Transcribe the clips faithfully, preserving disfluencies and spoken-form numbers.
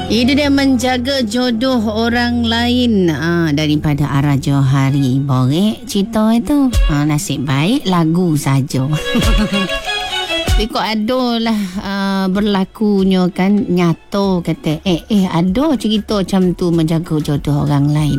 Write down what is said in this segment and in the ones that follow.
Itu dia menjaga jodoh orang lain ah, daripada Ara Johari. Borek cerita itu. Ah, nasib baik lagu saja. Tapi kok ada lah uh, berlakunya kan nyata kata eh eh ada cerita macam tu menjaga jodoh orang lain.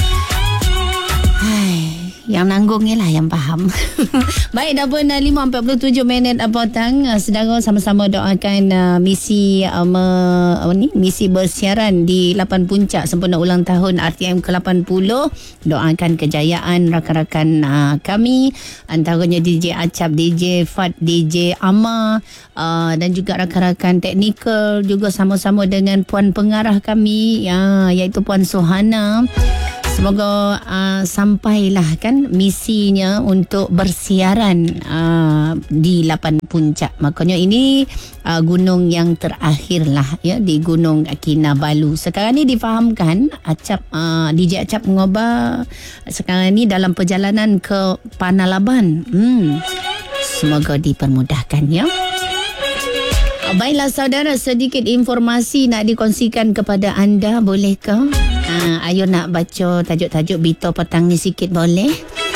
Hai, yang nanggung ni lah yang faham. Baik, dah pun lima empat puluh tujuh minit petang. Saudara sama-sama doakan uh, misi uh, me, apa ni misi bersiaran di lapan Puncak sempena ulang tahun R T M ke lapan puluh. Doakan kejayaan rakan-rakan uh, kami, antaranya D J Acap, D J Fat, D J Ama uh, dan juga rakan-rakan teknikal, juga sama-sama dengan puan pengarah kami ya, iaitu Puan Sohana. Semoga uh, sampailah kan misinya untuk bersiaran uh, di lapan Puncak. Makanya ini uh, gunung yang terakhir lah ya, di Gunung Kinabalu. Sekarang ni difahamkan Acap uh, D J Acap Ngoba sekarang ni dalam perjalanan ke Panalaban. Hmm. Semoga dipermudahkan ya. Baiklah saudara, sedikit informasi nak dikongsikan kepada anda, bolehkah? Uh, ayo nak baca tajuk-tajuk berita petang ni sikit boleh?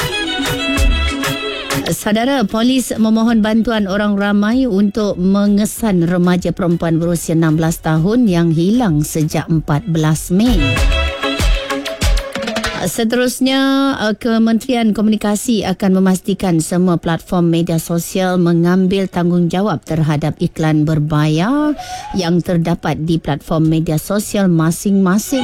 Saudara, polis memohon bantuan orang ramai untuk mengesan remaja perempuan berusia enam belas tahun yang hilang sejak empat belas Mei. Seterusnya, Kementerian Komunikasi akan memastikan semua platform media sosial mengambil tanggungjawab terhadap iklan berbayar yang terdapat di platform media sosial masing-masing.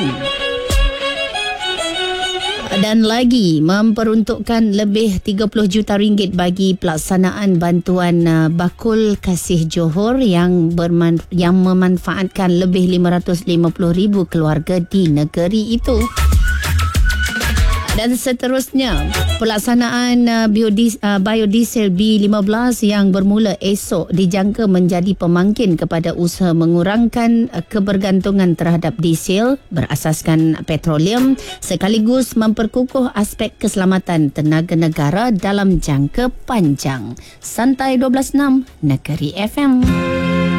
Dan lagi memperuntukkan lebih tiga puluh juta ringgit bagi pelaksanaan bantuan uh, Bakul Kasih Johor yang berman- yang memanfaatkan lebih lima ratus lima puluh ribu keluarga di negeri itu. Dan seterusnya, pelaksanaan uh, biodis, uh, biodiesel B lima belas yang bermula esok dijangka menjadi pemangkin kepada usaha mengurangkan uh, kebergantungan terhadap diesel berasaskan petroleum sekaligus memperkukuh aspek keselamatan tenaga negara dalam jangka panjang. Santai dua belas enam Negeri F M.